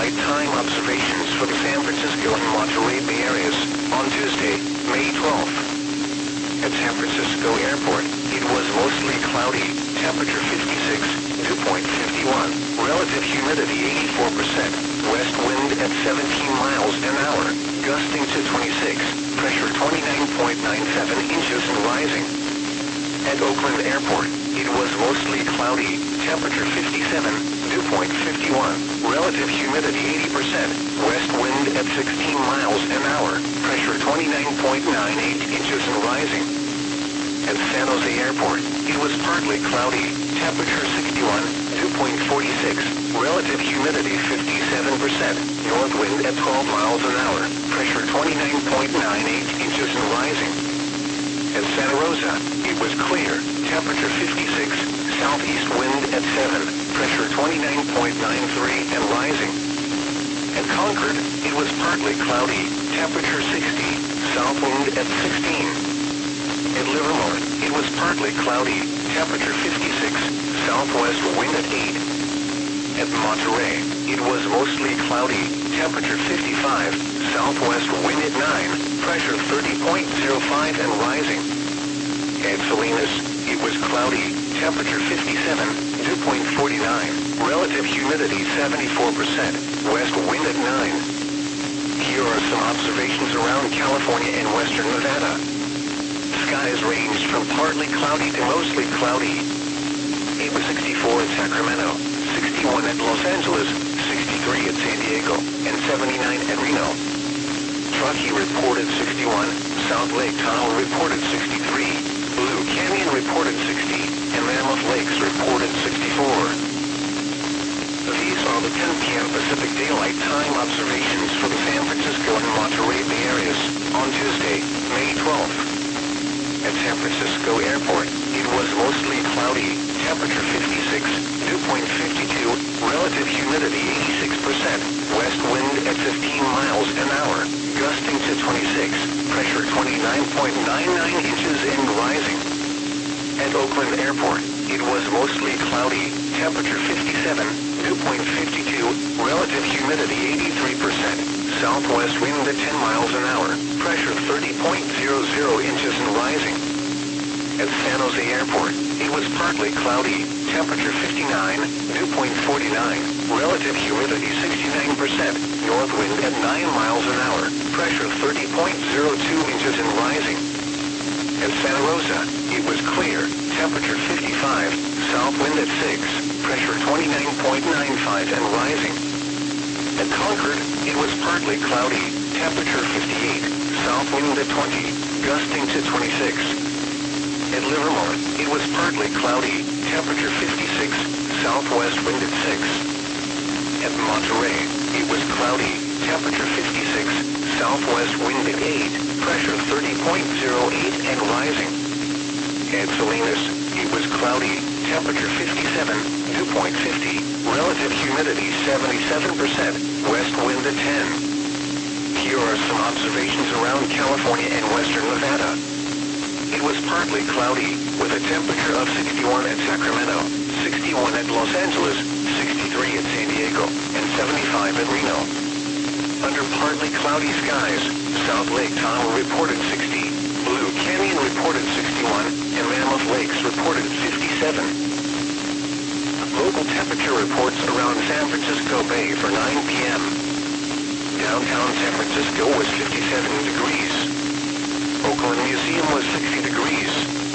daylight time observations for the San Francisco and Monterey Bay areas on Tuesday, May 12th. At San Francisco Airport, it was mostly cloudy, temperature 56, dew point 51, relative humidity 84%, west wind at 17 miles an hour, gusting to 26, pressure 29.97 inches and rising. At Oakland Airport, it was mostly cloudy, temperature 57, dew point 51, relative humidity 80%, west wind at 16 miles an hour, pressure 29.98 inches and rising. At San Jose Airport, it was partly cloudy, temperature 61, dew point 46, relative humidity 57%, north wind at 12 miles an hour, pressure 29.98 inches and rising. At Santa Rosa, it was clear, temperature 56, southeast wind at 7, pressure 29.93 and rising. At Concord, it was partly cloudy, temperature 60, south wind at 16. At Livermore, it was partly cloudy, temperature 56, southwest wind at 8. At Monterey, it was mostly cloudy, temperature 55, southwest wind at 9, pressure 30.05 and rising. At Salinas, it was cloudy, temperature 57, dew point 49, relative humidity 74%, west wind at 9. Here are some observations around California and western Nevada. Skies ranged from partly cloudy to mostly cloudy. It was 64 at Sacramento, 61 at Los Angeles, 63 at San Diego, and 79 at Reno. Truckee reported 61, South Lake Tahoe reported 63, Blue Canyon reported 60, and Mammoth Lakes reported 64. These are the 10 p.m. Pacific Daylight Time observations for the San Francisco and Monterey Bay areas on Tuesday, May 12th. At San Francisco Airport, it was mostly cloudy, temperature 56, dew point 52, relative humidity 86%, west wind at 15 miles an hour, gusting to 26, pressure 29.99 inches and rising. At Oakland Airport, it was mostly cloudy, temperature 57, dew point 52, relative humidity 83%, southwest wind at 10 miles an hour, pressure 30.00 inches and rising. At San Jose Airport, it was partly cloudy, temperature 59, dew point 49, relative humidity 69%, north wind at 9 miles an hour, pressure 30.02 inches and rising. At Santa Rosa, it was clear, temperature 55, south wind at 6, pressure 29.95 and rising. At Concord, it was partly cloudy, temperature 58, south wind at 20, gusting to 26. At Livermore, it was partly cloudy, temperature 56, southwest wind at 6. At Monterey, it was cloudy, temperature 56, southwest wind at 8, pressure 30.08 and rising. At Salinas, it was cloudy, temperature 57, dew point 50, relative humidity 77%, west wind at 10. Here are some observations around California and western Nevada. It was partly cloudy, with a temperature of 61 at Sacramento, 61 at Los Angeles, 63 at San Diego, and 75 at Reno. Under partly cloudy skies, South Lake Tahoe reported 60, Blue Canyon reported 61, and Mammoth Lakes reported 57. Local temperature reports around San Francisco Bay for 9 p.m. Downtown San Francisco was 57 degrees. Oakland Museum was 60 degrees.